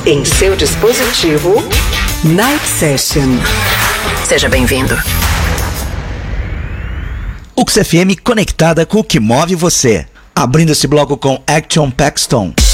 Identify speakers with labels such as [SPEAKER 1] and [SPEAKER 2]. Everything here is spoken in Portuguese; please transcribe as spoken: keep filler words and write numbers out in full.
[SPEAKER 1] em seu dispositivo, Night Session. Seja bem-vindo.
[SPEAKER 2] U X F M conectada com o que move você. Abrindo esse bloco com Action Paxton.